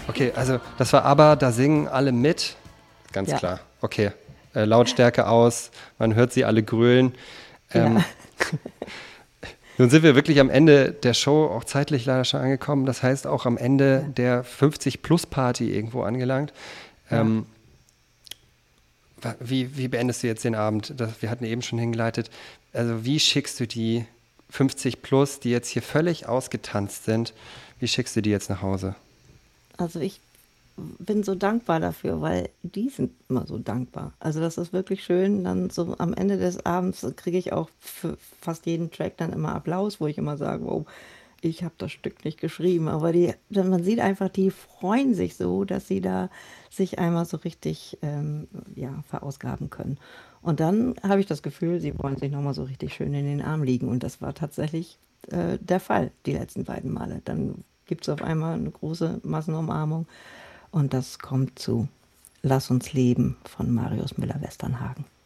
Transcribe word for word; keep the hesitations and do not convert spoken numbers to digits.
Okay, also das war aber, da singen alle mit. Ganz Ja, klar. Okay. Äh, Lautstärke aus, man hört sie alle grölen. ja. Ähm, Nun sind wir wirklich am Ende der Show auch zeitlich leider schon angekommen. Das heißt auch am Ende Ja, der fünfzig-Plus-Party irgendwo angelangt. ja. Ähm, wa- wie, wie beendest du jetzt den Abend? Das, wir hatten eben schon hingeleitet. Also wie schickst du die fünfzig Plus, die jetzt hier völlig ausgetanzt sind, wie schickst du die jetzt nach Hause? Also ich bin so dankbar dafür, weil die sind immer so dankbar. Also das ist wirklich schön. Dann so am Ende des Abends kriege ich auch für fast jeden Track dann immer Applaus, wo ich immer sage, wow, ich habe das Stück nicht geschrieben. Aber die, dann- man sieht einfach, die freuen sich so, dass sie da sich einmal so richtig ähm, ja, verausgaben können. Und dann habe ich das Gefühl, sie wollen sich nochmal so richtig schön in den Arm liegen. Und das war tatsächlich äh, der Fall, die letzten beiden Male. Dann gibt es auf einmal eine große Massenumarmung. Und das kommt zu Lass uns leben von Marius Müller-Westernhagen.